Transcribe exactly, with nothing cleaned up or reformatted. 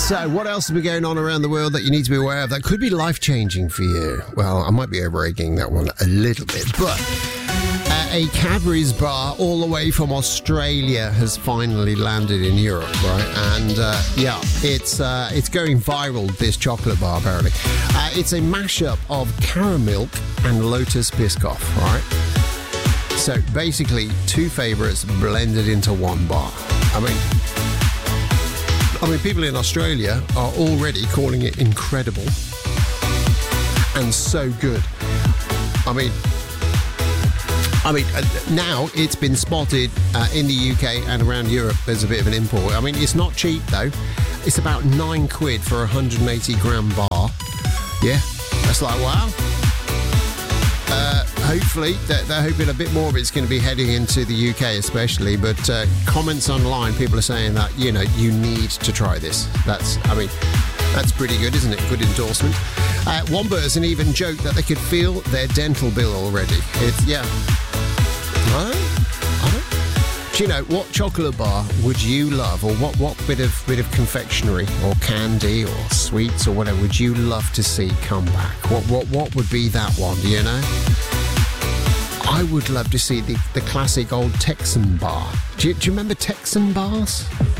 So, what else has been going on around the world that you need to be aware of that could be life-changing for you? Well, I might be over-egging that one a little bit, but uh, a Cadbury's bar all the way from Australia has finally landed in Europe, right? And uh, yeah, it's uh, it's going viral, this chocolate bar, apparently. Uh, it's a mashup of caramel and Lotus Biscoff, right? So, basically, two favourites blended into one bar. I mean... I mean, people in Australia are already calling it incredible and so good. I mean, I mean, uh, now it's been spotted uh, in the U K and around Europe. There's a bit of an import. I mean, it's not cheap though. It's about nine quid for a one hundred eighty gram bar. Yeah, that's like wow. Uh, hopefully, they're, they're hoping a bit more of it's going to be heading into the U K especially, but uh, comments online, people are saying that, you know, you need to try this. That's, I mean, that's pretty good, isn't it? Good endorsement. Uh, one person even joked that they could feel their dental bill already. It's, yeah. I don't, I don't. Do you know, what chocolate bar would you love, or what, what bit of bit of confectionery or candy or sweets or whatever would you love to see come back? What what what would be that one, do you know? I would love to see the, the classic old Texan bar. Do you, do you remember Texan bars?